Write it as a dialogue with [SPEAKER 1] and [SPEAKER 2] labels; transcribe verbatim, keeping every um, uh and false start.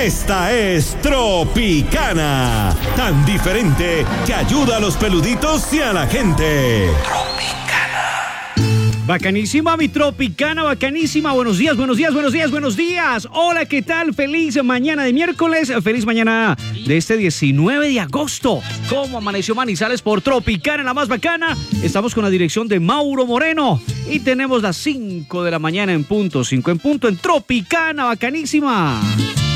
[SPEAKER 1] Esta es Tropicana, tan diferente que ayuda a los peluditos y a la gente.
[SPEAKER 2] Bacanísima, mi Tropicana, bacanísima. Buenos días, buenos días, buenos días, buenos días. Hola, ¿qué tal? Feliz mañana de miércoles, feliz mañana de este diecinueve de agosto. ¿Cómo amaneció Manizales por Tropicana, la más bacana? Estamos con la dirección de Mauro Moreno y tenemos las cinco de la mañana en punto, cinco en punto en Tropicana, bacanísima.